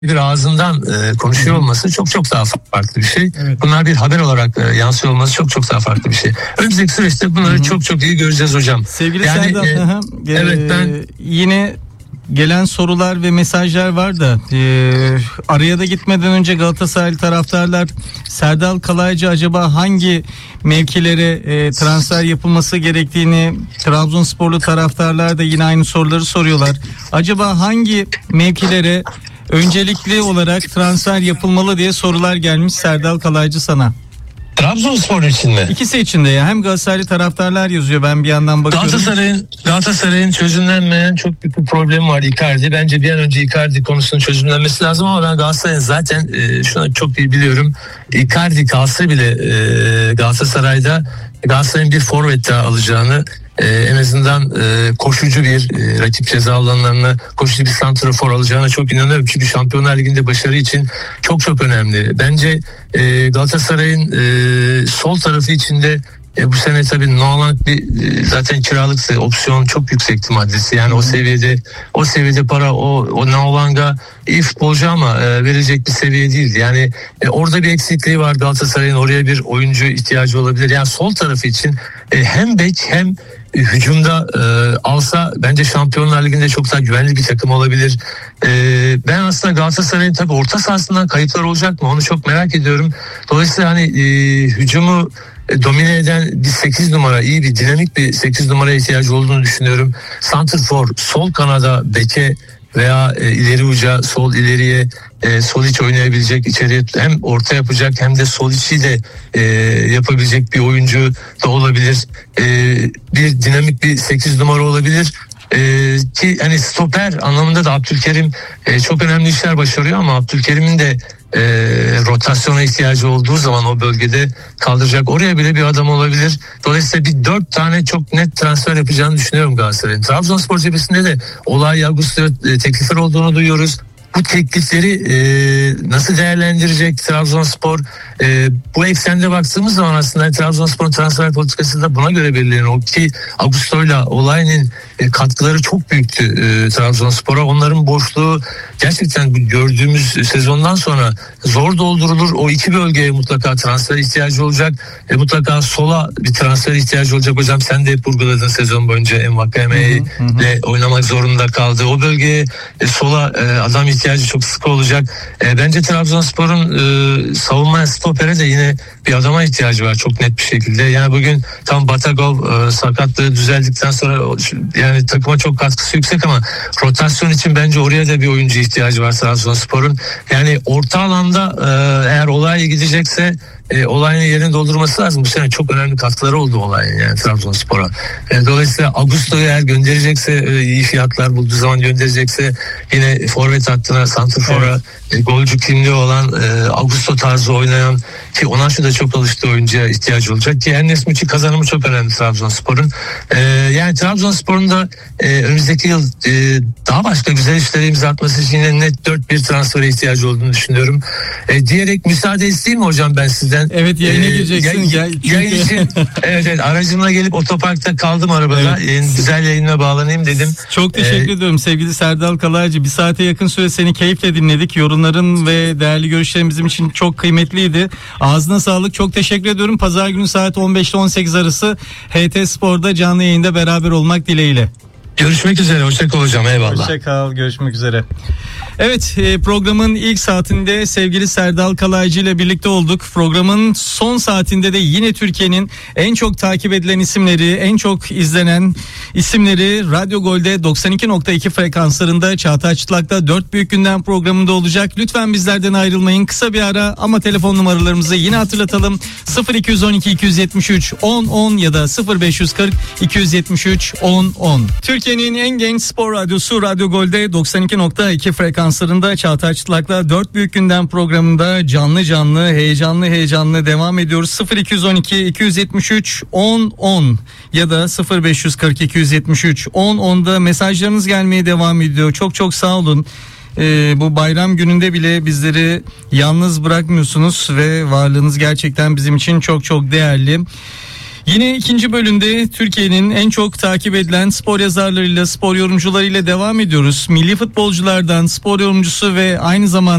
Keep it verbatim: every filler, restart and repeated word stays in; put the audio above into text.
bir ağzından e, konuşuyor olması çok çok daha farklı bir şey. Evet. Bunlar bir haber olarak e, yansıyor olması çok çok daha farklı bir şey. Önümüzdeki süreçte bunları Hı-hı. çok çok iyi göreceğiz hocam. Sevgili yani, Serdal, e, evet ben yine gelen sorular ve mesajlar var da e, araya da gitmeden önce Galatasaray taraftarlar Serdal Kalaycı acaba hangi mevkilere e, transfer yapılması gerektiğini, Trabzonsporlu taraftarlar da yine aynı soruları soruyorlar. Acaba hangi mevkilere öncelikli olarak transfer yapılmalı diye sorular gelmiş Serdal Kalaycı sana. Trabzonspor için mi? İkisi için de ya. Hem Galatasaraylı taraftarlar yazıyor, ben bir yandan bakıyorum. Galatasaray'ın Galatasaray'ın çözümlenmeyen çok büyük bir problemi var, Icardi. Bence bir an önce Icardi konusunun çözümlenmesi lazım ama ben Galatasaray'ın zaten e, şunu çok iyi biliyorum. Icardi kalsa bile e, Galatasaray'da Galatasaray'ın bir forvet daha alacağını, Ee, en azından e, koşucu bir e, rakip ceza alanlarına koşucu bir santrafor alacağına çok inanıyorum. Çünkü Şampiyonlar Ligi'nde başarı için çok çok önemli. Bence e, Galatasaray'ın e, sol tarafı içinde e, bu sene tabii Nolan bir e, zaten kiralık opsiyon çok yüksekti maddesi. Yani o seviyede o seviyede para o o Nolan'a iyi futbolcu ama e, verecek bir seviye değildi. Yani e, orada bir eksikliği var Galatasaray'ın, oraya bir oyuncu ihtiyacı olabilir. Yani sol tarafı için e, hem bek hem hücumda e, alsa bence Şampiyonlar Ligi'nde çok daha güvenli bir takım olabilir. E, ben aslında Galatasaray'ın tabii orta sahasından kayıplar olacak mı onu çok merak ediyorum. Dolayısıyla hani e, hücumu e, domine eden bir sekiz numara, iyi bir dinamik bir sekiz numaraya ihtiyacı olduğunu düşünüyorum. Santrfor, sol kanada beke veya e, ileri uca, sol ileriye e, sol iç oynayabilecek, içeriye hem orta yapacak hem de sol içi de e, yapabilecek bir oyuncu da olabilir. E, bir dinamik bir sekiz numara olabilir. Ee, ki hani stoper anlamında da Abdülkerim e, çok önemli işler başarıyor ama Abdülkerim'in de e, rotasyona ihtiyacı olduğu zaman o bölgede kaldıracak oraya bile bir adam olabilir. Dolayısıyla bir dört tane çok net transfer yapacağını düşünüyorum Galatasaray'ın. Trabzonspor cephesinde de Olay Augusto e, teklifler olduğunu duyuyoruz. Bu teklifleri e, nasıl değerlendirecek Trabzonspor? E, bu eksende baktığımız zaman aslında Trabzonspor'un transfer politikası da buna göre belirleniyor. Ki Augusto'yla Olay'ın e, katkıları çok büyüktü e, Trabzonspor'a. Onların boşluğu gerçekten gördüğümüz sezondan sonra zor doldurulur. O iki bölgeye mutlaka transfer ihtiyacı olacak. E, mutlaka sola bir transfer ihtiyacı olacak. Hocam sen de hep vurguladın sezon boyunca Envakame ile oynamak zorunda kaldı. O bölgeye e, sola e, adam ihtiyacı çok sık olacak. E, bence Trabzonspor'un e, savunma stopere de yine bir adama ihtiyacı var çok net bir şekilde. Yani bugün tam Batagov e, sakatlığı düzeldikten sonra yani takıma çok katkısı yüksek ama rotasyon için bence oraya da bir oyuncu ihtiyacı var Trabzonspor'un. Yani orta alanda e, eğer Olay gidecekse E, Olay'ın yerini doldurması lazım. Bu sene çok önemli katkıları oldu Olay'ın yani Trabzonspor'a. Yani dolayısıyla Augusto'yu eğer gönderecekse e, iyi fiyatlar bulduğu zaman gönderecekse yine forvet hattına, santrfora evet. e, golcü kimliği olan e, Augusto tarzı oynayan ki Onaçu da çok alıştığı oyuncuya ihtiyacı olacak ki Enes Müçi kazanımı çok önemli Trabzonspor'un. E, yani Trabzonspor'un da e, önümüzdeki yıl e, daha başka güzel işlere imza atması için yine net dört bir transfere ihtiyacı olduğunu düşünüyorum. E, diyerek müsaade isteyeyim mi hocam ben sizden? Evet yayına ee, gireceksin. Yay, yayın için evet, evet aracımla gelip otoparkta kaldım arabada. Evet. Yayın, güzel yayınla bağlanayım dedim. Çok teşekkür ee, ediyorum sevgili Serdal Kalaycı. Bir saate yakın süre seni keyifle dinledik. Yorumların ve değerli görüşlerin bizim için çok kıymetliydi. Ağzına sağlık. Çok teşekkür ediyorum. Pazar günü saat on beş ile on sekiz arası H T Spor'da canlı yayında beraber olmak dileğiyle. Görüşmek üzere. Hoşçakal hocam. Eyvallah. Hoşçakal. Görüşmek üzere. Evet, programın ilk saatinde sevgili Serdal Kalaycı ile birlikte olduk. Programın son saatinde de yine Türkiye'nin en çok takip edilen isimleri, en çok izlenen isimleri Radyo Gol'de doksan iki nokta iki frekanslarında Çağatay Çıtlak'ta dört büyük gündem programında olacak. Lütfen bizlerden ayrılmayın. Kısa bir ara ama telefon numaralarımızı yine hatırlatalım. sıfır iki on iki iki yetmiş üç on on ya da sıfır beş kırk iki yetmiş üç on on. Türkiye'nin en genç spor radyosu Radyo Gol'de doksan iki nokta iki frekanslarında Çağatay Çıtlak'la dört büyük gündem programında canlı canlı heyecanlı heyecanlı devam ediyoruz. sıfır iki on iki iki yetmiş üç on on ya da sıfır beş kırk iki yetmiş üç on onda mesajlarınız gelmeye devam ediyor. Çok çok sağ olun. Ee, bu bayram gününde bile bizleri yalnız bırakmıyorsunuz ve varlığınız gerçekten bizim için çok çok değerli. Yine ikinci bölümde Türkiye'nin en çok takip edilen spor yazarlarıyla, spor yorumcularıyla devam ediyoruz. Milli futbolculardan spor yorumcusu ve aynı zamanda